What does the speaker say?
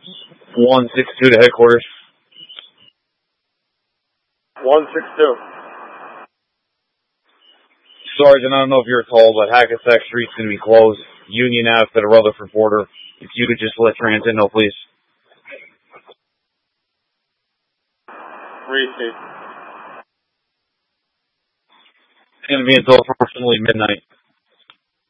162 to headquarters. 162. Sergeant, I don't know if you're told, but Hackensack Street's going to be closed. Union Ave to the Rutherford border. If you could just let transit know, please. Receive. It's going to be until approximately midnight.